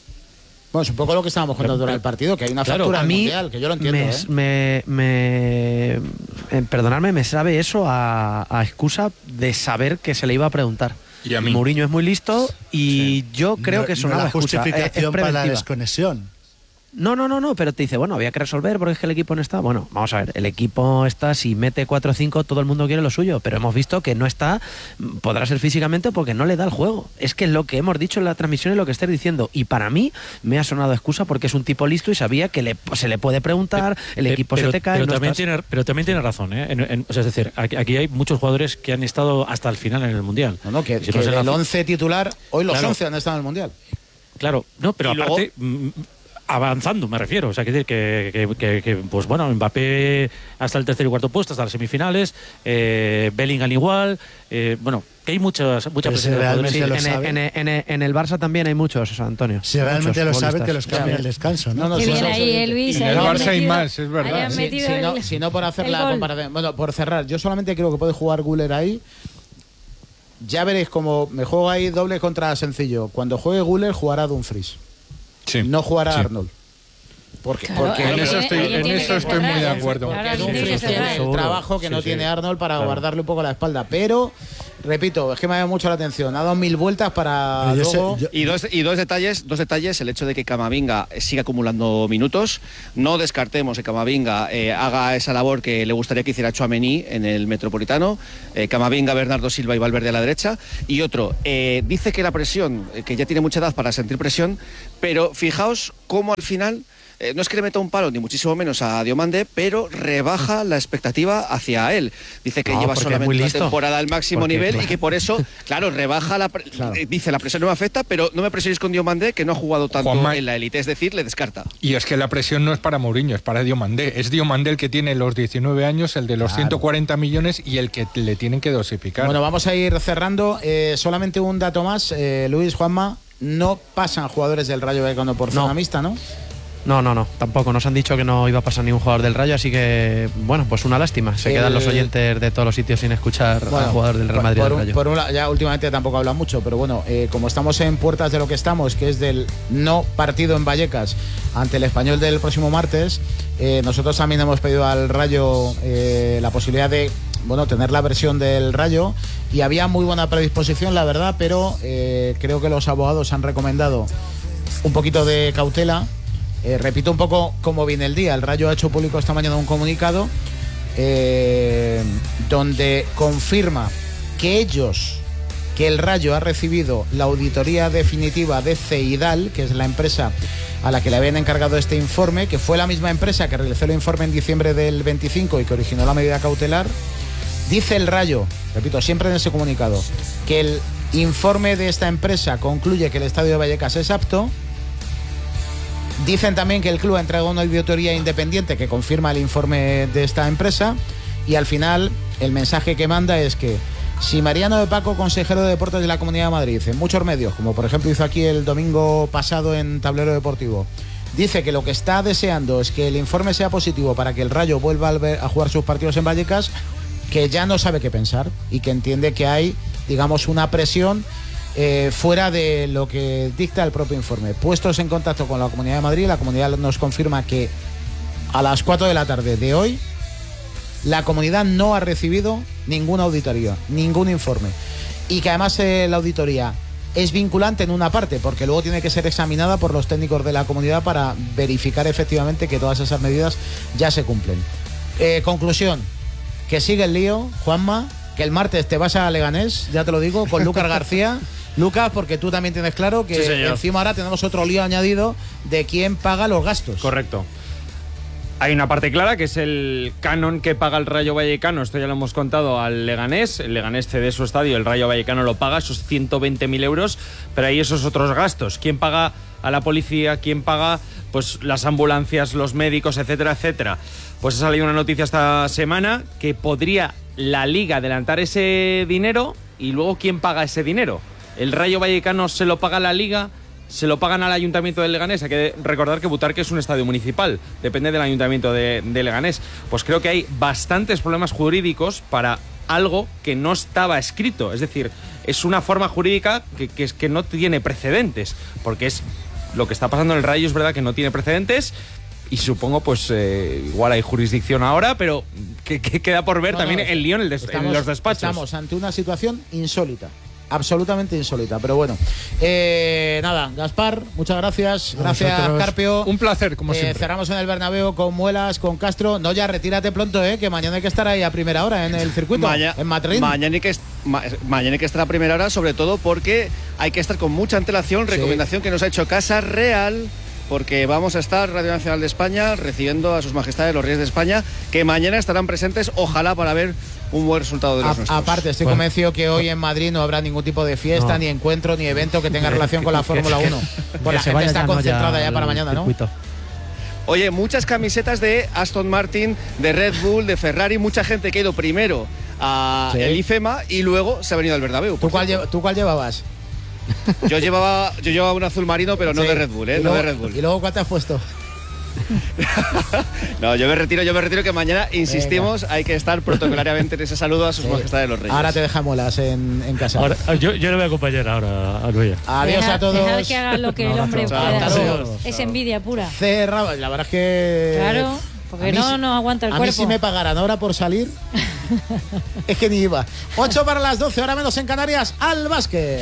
Bueno, es un poco lo que estábamos contando durante el partido, que hay una Claro, factura a al mí mundial, que yo lo entiendo. me, ¿eh? me, me- eh, perdonadme, me sabe eso a, a excusa de saber que se le iba a preguntar. Y a mí. Mourinho es muy listo y yo creo No- que eso no, no es la excusa, es- es justificación para la preventiva. desconexión. No, no, no, no, pero te dice, bueno, había que resolver porque es que el equipo no está. Bueno, vamos a ver, el equipo está, si mete cuatro o cinco, todo el mundo quiere lo suyo, pero hemos visto que no está, podrá ser físicamente porque no le da el juego. Es que lo que hemos dicho en la transmisión es lo que estáis diciendo, y para mí me ha sonado excusa porque es un tipo listo y sabía que le, se le puede preguntar, el Eh, equipo pero, se te cae. Pero, no también, estás. tiene, pero también tiene razón, ¿eh? En- en- o sea, es decir, aquí, aquí hay muchos jugadores que han estado hasta el final en el Mundial. No, no, que, Si que no se la- el once titular, hoy los Claro. once han estado en el mundial. Claro, no, pero Y luego- aparte, mm, avanzando me refiero, o sea, que decir que, que, que- que, pues bueno, Mbappé hasta el tercer y cuarto puesto, hasta las semifinales, eh, Bellingham igual, eh, bueno, que hay muchas, mucha Pero si presencia de jugadores. realmente Sí, lo en, sabe. en- en- en- en el Barça también hay muchos, Antonio. Si realmente lo Muchos sabe, que futbolistas. los cambia el descanso, ¿no? No, no, Qué sí, bien sí, ahí, sí. Elvis. En ahí el han Barça hay metido- más, es verdad, ahí han ¿eh? Si, metido si el- no, si no por hacer el la gol. comparación. Bueno, por cerrar, yo solamente creo que puede jugar Güler ahí. Ya veréis como me juego ahí doble contra sencillo. Cuando juegue Güler, jugará Dumfries. Sí. No jugará Sí. Arnold. Porque, Claro, porque En ahí eso tiene- estoy- ahí en tiene eso que estoy muy de cerrar. acuerdo. Ahora porque sí tiene que Dumfries tiene cerrar. el Seguro. trabajo que Sí, no sí. tiene Arnold para Claro. guardarle un poco la espalda. Pero repito, es que me ha llamado mucho la atención. Ha dado mil vueltas para yo luego... sé, yo... Y, dos, y dos detalles, dos detalles, el hecho de que Camavinga siga acumulando minutos. No descartemos que Camavinga eh, haga esa labor que le gustaría que hiciera Tchouaméni en el Metropolitano. Eh, Camavinga, Bernardo Silva y Valverde a la derecha. Y otro, eh, dice que la presión, eh, que ya tiene mucha edad para sentir presión, pero fijaos cómo al final... Eh, no es que le meta un palo, ni muchísimo menos a Diomande, pero rebaja la expectativa hacia él. Dice que no, lleva solamente una temporada al máximo porque, nivel claro. y que por eso, claro, rebaja la... Pre claro. Dice, la presión no me afecta, pero no me presionéis con Diomande, que no ha jugado tanto Juanma, en la élite, es decir, le descarta. Y es que la presión no es para Mourinho, es para Diomande. Es Diomande el que tiene los diecinueve años, el de los claro. ciento cuarenta millones y el que le tienen que dosificar. Bueno, vamos a ir cerrando. Eh, solamente un dato más, eh, Luis, Juanma, no pasan jugadores del Rayo Vallecano por zona no. mixta, ¿no? No, no, no, tampoco. Nos han dicho que no iba a pasar ningún jugador del Rayo, así que, bueno, pues una lástima. Se el... quedan los oyentes de todos los sitios sin escuchar bueno, al jugador del Real Madrid. Por, del Rayo. Por un, ya últimamente tampoco habla mucho, pero bueno, eh, como estamos en puertas de lo que estamos, que es del no partido en Vallecas ante el Español del próximo martes, eh, nosotros también hemos pedido al Rayo eh, la posibilidad de, bueno, tener la versión del Rayo, y había muy buena predisposición, la verdad, pero eh, creo que los abogados han recomendado un poquito de cautela. Eh, repito un poco cómo viene el día. El Rayo ha hecho público esta mañana un comunicado eh, donde confirma que ellos, que el Rayo ha recibido la auditoría definitiva de Ceidal, que es la empresa a la que le habían encargado este informe, que fue la misma empresa que realizó el informe en diciembre del veinticinco y que originó la medida cautelar. Dice el Rayo, repito, siempre en ese comunicado, que el informe de esta empresa concluye que el estadio de Vallecas es apto. Dicen también que el club ha entregado una auditoría independiente que confirma el informe de esta empresa, y al final el mensaje que manda es que si Mariano de Paco, consejero de deportes de la Comunidad de Madrid, en muchos medios, como por ejemplo hizo aquí el domingo pasado en Tablero Deportivo, dice que lo que está deseando es que el informe sea positivo para que el Rayo vuelva a jugar sus partidos en Vallecas, que ya no sabe qué pensar y que entiende que hay, digamos, una presión Eh, fuera de lo que dicta el propio informe. Puestos en contacto con la Comunidad de Madrid, la Comunidad nos confirma que a las cuatro de la tarde de hoy la Comunidad no ha recibido ninguna auditoría, ningún informe, y que además eh, la auditoría es vinculante en una parte, porque luego tiene que ser examinada por los técnicos de la Comunidad para verificar efectivamente que todas esas medidas ya se cumplen. Eh, conclusión, que sigue el lío, Juanma, que el martes te vas a Leganés, ya te lo digo, con Lucas García. Lucas, porque tú también tienes claro que sí, encima ahora tenemos otro lío añadido de quién paga los gastos. Correcto. Hay una parte clara, que es el canon que paga el Rayo Vallecano. Esto ya lo hemos contado al Leganés. El Leganés cede su estadio, el Rayo Vallecano lo paga, esos ciento veinte mil euros, pero hay esos otros gastos. ¿Quién paga a la policía? ¿Quién paga pues las ambulancias, los médicos, etcétera, etcétera? Pues ha salido una noticia esta semana que podría la Liga adelantar ese dinero, y luego ¿quién paga ese dinero? ¿El Rayo Vallecano se lo paga a la Liga? ¿Se lo pagan al Ayuntamiento de Leganés? Hay que recordar que Butarque es un estadio municipal, depende del Ayuntamiento de, de Leganés. Pues creo que hay bastantes problemas jurídicos para algo que no estaba escrito. Es decir, es una forma jurídica que, que, es, que no tiene precedentes, porque es lo que está pasando en el Rayo, es verdad que no tiene precedentes. Y supongo, pues, eh, igual hay jurisdicción ahora, pero que, que queda por ver no, también no, el lío en, el des estamos, en los despachos. Estamos ante una situación insólita. Absolutamente insólita, pero bueno. Eh, nada, Gaspar, muchas gracias. Gracias, nosotros. Carpio. Un placer, como eh, siempre. Cerramos en el Bernabéu con Muelas, con Castro. No, ya retírate pronto, eh, que mañana hay que estar ahí a primera hora en el circuito, Maña, en Madrid. Mañana hay, que, ma, mañana hay que estar a primera hora, sobre todo porque hay que estar con mucha antelación. Sí. Recomendación que nos ha hecho Casa Real, porque vamos a estar, Radio Nacional de España, recibiendo a sus majestades los reyes de España, que mañana estarán presentes, ojalá, para ver un buen resultado de los a, nuestros. Aparte, estoy bueno. convencido que hoy en Madrid no habrá ningún tipo de fiesta, no. ni encuentro, ni evento que tenga relación con la Fórmula uno. Pues la gente está concentrada ya, ya para mañana, ¿no? Circuito. Oye, muchas camisetas de Aston Martin, de Red Bull, de Ferrari, mucha gente que ha ido primero a sí. el IFEMA y luego se ha venido al Bernabéu. ¿Tú cuál, lleva, ¿Tú cuál llevabas? Yo llevaba, yo llevaba un azul marino, pero no sí. de Red Bull, ¿eh? Luego, no de Red Bull. ¿Y luego cuál te has puesto? No, yo me retiro, yo me retiro que mañana, insistimos, Venga. hay que estar protocolariamente en ese saludo a sus sí. majestades los reyes. Ahora te dejamos las en, en casa. Ahora, yo, yo le voy a acompañar ahora a Luis. Adiós deja, a todos. Dejar que haga lo que no, el hombre pueda. Es envidia pura. Cerrado, la verdad es que... Claro. Porque no si, nos aguanta el a cuerpo. A mí si me pagaran ahora por salir, es que ni iba. ocho para las doce, hora menos en Canarias, al básquet.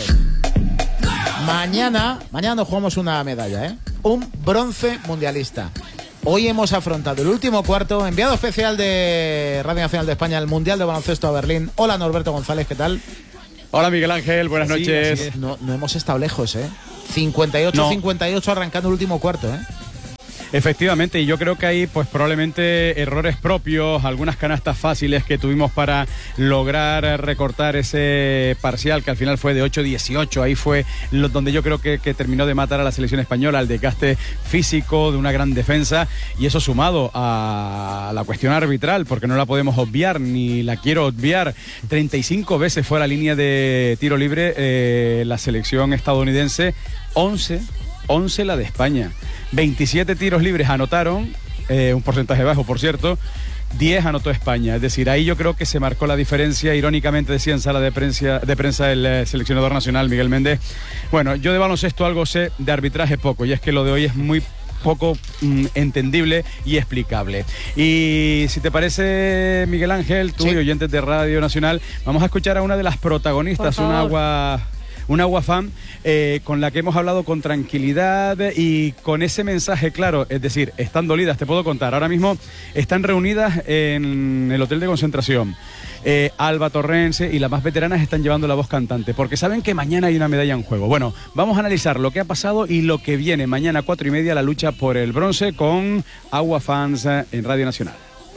Mañana, mañana nos jugamos una medalla, ¿eh? Un bronce mundialista. Hoy hemos afrontado el último cuarto, enviado especial de Radio Nacional de España al Mundial de Baloncesto a Berlín. Hola Norberto González, ¿qué tal? Hola Miguel Ángel, buenas Sí, noches. No, no hemos estado lejos, ¿eh? cincuenta y ocho cincuenta y ocho arrancando el último cuarto, ¿eh? Efectivamente, y yo creo que hay pues probablemente errores propios, algunas canastas fáciles que tuvimos para lograr recortar ese parcial que al final fue de ocho dieciocho. Ahí fue lo, donde yo creo que, que terminó de matar a la selección española, el desgaste físico de una gran defensa, y eso sumado a la cuestión arbitral, porque no la podemos obviar ni la quiero obviar. treinta y cinco veces fue a la línea de tiro libre eh, la selección estadounidense, once once la de España. veintisiete tiros libres anotaron, eh, un porcentaje bajo por cierto, diez anotó España. Es decir, ahí yo creo que se marcó la diferencia. Irónicamente decía en sala de prensa, de prensa el eh, seleccionador nacional Miguel Méndez, bueno, yo de baloncesto algo sé, de arbitraje poco, y es que lo de hoy es muy poco mm, entendible y explicable. Y si te parece, Miguel Ángel, tú sí. y oyentes de Radio Nacional, vamos a escuchar a una de las protagonistas, un agua... un agua fan eh, con la que hemos hablado con tranquilidad y con ese mensaje claro, es decir, están dolidas, te puedo contar, ahora mismo están reunidas en el hotel de concentración. Eh, Alba Torrense y las más veteranas están llevando la voz cantante, porque saben que mañana hay una medalla en juego. Bueno, vamos a analizar lo que ha pasado y lo que viene mañana a cuatro y media, la lucha por el bronce con Agua Fans en Radio Nacional.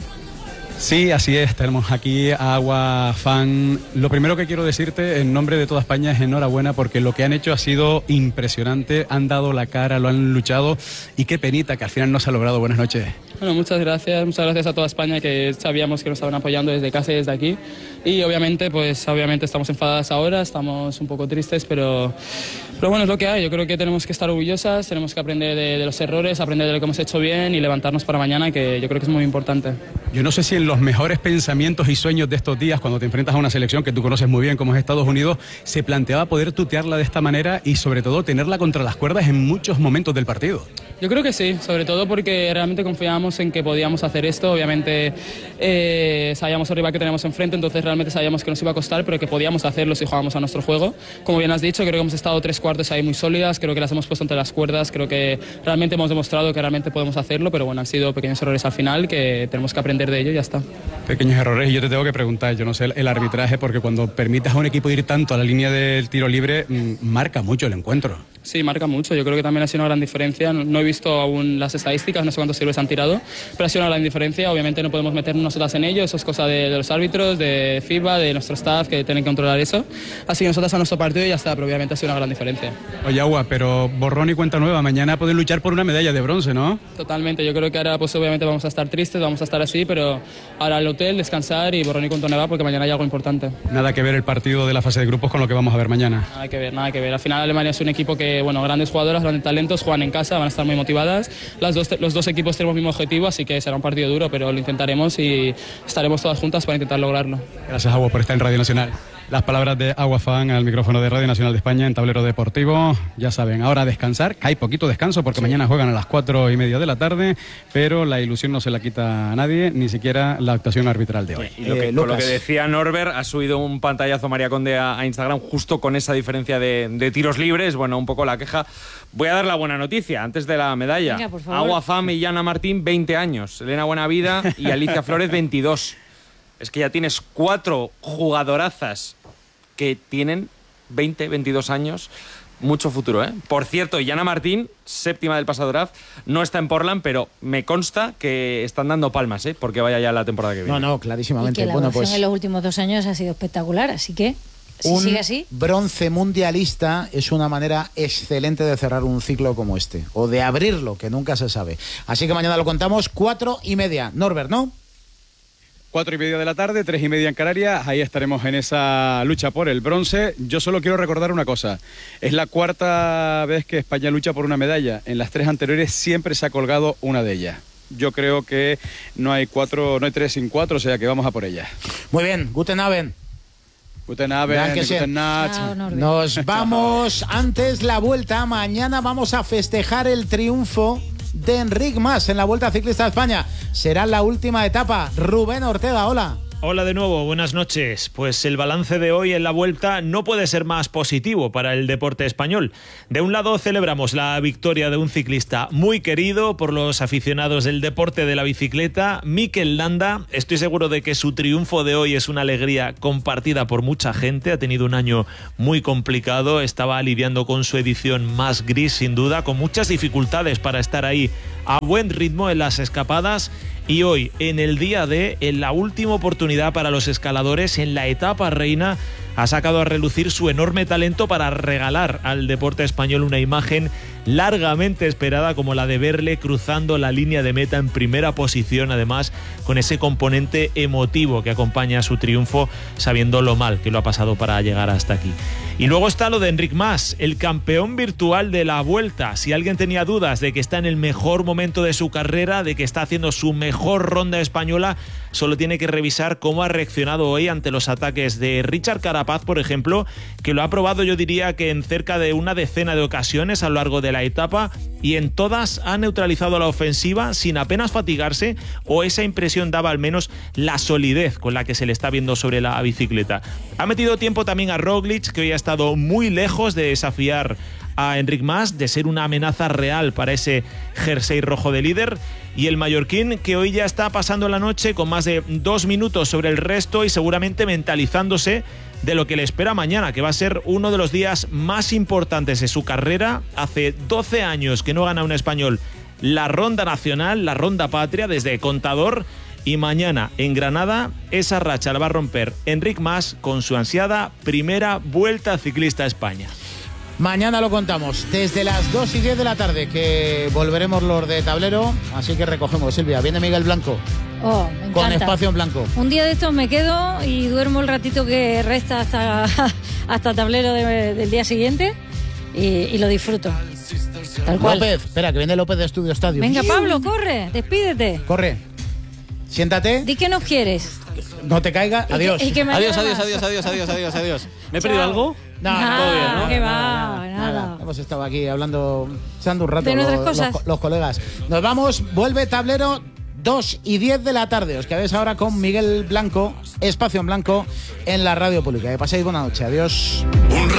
Sí, así es, tenemos aquí a Agua Fan. Lo primero que quiero decirte en nombre de toda España es enhorabuena, porque lo que han hecho ha sido impresionante, han dado la cara, lo han luchado, y qué penita que al final no se ha logrado. Buenas noches. Bueno, muchas gracias, muchas gracias a toda España, que sabíamos que nos estaban apoyando desde casa y desde aquí, y obviamente pues obviamente estamos enfadadas ahora, estamos un poco tristes, pero, pero bueno, es lo que hay. Yo creo que tenemos que estar orgullosas, tenemos que aprender de, de los errores, aprender de lo que hemos hecho bien y levantarnos para mañana, que yo creo que es muy importante. Yo no sé si en los mejores pensamientos y sueños de estos días, cuando te enfrentas a una selección que tú conoces muy bien como es Estados Unidos, se planteaba poder tutearla de esta manera y sobre todo tenerla contra las cuerdas en muchos momentos del partido. Yo creo que sí, sobre todo porque realmente confiábamos en que podíamos hacer esto. Obviamente eh, sabíamos el rival que teníamos enfrente, entonces realmente sabíamos que nos iba a costar, pero que podíamos hacerlo si jugábamos a nuestro juego. Como bien has dicho, creo que hemos estado tres cuartos ahí muy sólidas, creo que las hemos puesto entre las cuerdas, creo que realmente hemos demostrado que realmente podemos hacerlo, pero bueno, han sido pequeños errores al final que tenemos que aprender de ello y ya está. Pequeños errores, y yo te tengo que preguntar, yo no sé, el arbitraje, porque cuando permitas a un equipo ir tanto a la línea del tiro libre, marca mucho el encuentro. Sí, marca mucho. Yo creo que también ha sido una gran diferencia. No he visto aún las estadísticas, no sé cuántos tiros han tirado, pero ha sido una gran diferencia. Obviamente no podemos meternos nosotras en ello, eso es cosa de, de los árbitros, de FIBA, de nuestro staff, que tienen que controlar eso. Así que nosotras a nuestro partido y ya está, pero obviamente ha sido una gran diferencia. Oye, Agua, pero borrón y cuenta nueva, mañana pueden luchar por una medalla de bronce, ¿no? Totalmente, yo creo que ahora pues obviamente vamos a estar tristes, vamos a estar así, pero ahora al hotel, descansar y borrón y cuenta nueva, porque mañana hay algo importante. Nada que ver el partido de la fase de grupos con lo que vamos a ver mañana. Nada que ver, nada que ver. Al final Alemania es un equipo que, bueno, grandes jugadores, grandes talentos, juegan en casa, van a estar muy motivadas. Las dos, los dos equipos tenemos el mismo objetivo, así que será un partido duro, pero lo intentaremos y estaremos todas juntas para intentar lograrlo. Gracias, Agua, por estar en Radio Nacional. Las palabras de Agua Fan al micrófono de Radio Nacional de España en Tablero Deportivo. Ya saben, ahora a descansar. Hay poquito descanso porque sí. Mañana juegan a las cuatro y media de la tarde, pero la ilusión no se la quita a nadie, ni siquiera la actuación arbitral de hoy. Y lo que, eh, con lo que decía Norbert, ha subido un pantallazo María Conde a, a Instagram justo con esa diferencia de, de tiros libres. Bueno, un poco la queja. Voy a dar la buena noticia antes de la medalla. Venga, por favor. Agua Fan y Yana Martín, veinte años. Elena Buenavida y Alicia Flores, veintidós. Es que ya tienes cuatro jugadorazas que tienen veinte, veintidós años, mucho futuro, ¿eh? Por cierto, Yana Martín, séptima del pasado draft, no está en Portland, pero me consta que están dando palmas, ¿eh? Porque vaya ya la temporada que viene. No, no, clarísimamente. Y que la bueno, evolución pues en los últimos dos años ha sido espectacular, así que si un sigue así. Bronce mundialista es una manera excelente de cerrar un ciclo como este, o de abrirlo, que nunca se sabe. Así que mañana lo contamos, cuatro y media. Norbert, ¿no? Cuatro y media de la tarde, tres y media en Canarias, ahí estaremos en esa lucha por el bronce. Yo solo quiero recordar una cosa, es la cuarta vez que España lucha por una medalla, en las tres anteriores siempre se ha colgado una de ellas. Yo creo que no hay cuatro, no hay tres sin cuatro, o sea que vamos a por ellas. Muy bien, guten Abend. Guten Abend, guten Nacht. Nos vamos, antes la vuelta, mañana vamos a festejar el triunfo de Enric Mas en la Vuelta Ciclista de España. Será la última etapa. Rubén Ortega, hola. Hola de nuevo, buenas noches. Pues el balance de hoy en la Vuelta no puede ser más positivo para el deporte español. De un lado celebramos la victoria de un ciclista muy querido por los aficionados del deporte de la bicicleta, Mikel Landa. Estoy seguro de que su triunfo de hoy es una alegría compartida por mucha gente. Ha tenido un año muy complicado, estaba lidiando con su edición más gris sin duda, con muchas dificultades para estar ahí a buen ritmo en las escapadas. Y hoy, en el día D, en la última oportunidad para los escaladores, en la etapa reina, ha sacado a relucir su enorme talento para regalar al deporte español una imagen largamente esperada como la de verle cruzando la línea de meta en primera posición, además con ese componente emotivo que acompaña a su triunfo, sabiendo lo mal que lo ha pasado para llegar hasta aquí. Y luego está lo de Enric Mas, el campeón virtual de la Vuelta. Si alguien tenía dudas de que está en el mejor momento de su carrera, de que está haciendo su mejor ronda española, solo tiene que revisar cómo ha reaccionado hoy ante los ataques de Richard Carapaz, por ejemplo, que lo ha probado, yo diría que en cerca de una decena de ocasiones a lo largo de la etapa, y en todas ha neutralizado la ofensiva sin apenas fatigarse, o esa impresión daba al menos la solidez con la que se le está viendo sobre la bicicleta. Ha metido tiempo también a Roglic, que hoy ha estado muy lejos de desafiar a Enric Mas, de ser una amenaza real para ese jersey rojo de líder, y el mallorquín, que hoy ya está pasando la noche con más de dos minutos sobre el resto y seguramente mentalizándose de lo que le espera mañana, que va a ser uno de los días más importantes de su carrera. Hace doce años que no gana un español la ronda nacional, la ronda patria, desde Contador, y mañana en Granada esa racha la va a romper Enric Mas con su ansiada primera Vuelta Ciclista a España. Mañana lo contamos, desde las dos y diez de la tarde, que volveremos los de tablero, así que recogemos. Silvia, viene Miguel Blanco. Oh, me encanta. Con espacio en blanco. Un día de estos me quedo y duermo el ratito que resta hasta, hasta tablero de, del día siguiente y, y lo disfruto. Tal cual. López, espera, que viene López de Estudio Estadio. Venga, Pablo, corre, despídete. Corre. Siéntate. Di que nos quieres. No te caiga. Adiós. Y que, y que me adiós, adiós, ayudas. adiós, adiós, adiós, adiós, adiós. ¿Me he Chao. perdido algo? No, Nah, todo bien, ¿no? que va, nada, nada. nada. Hemos estado aquí hablando, echando un rato De nuestras los, cosas. los, los colegas. Nos vamos, vuelve tablero dos y diez de la tarde. Os quedáis ahora con Miguel Blanco, espacio en blanco, en la radio pública. Que paséis buena noche. Adiós.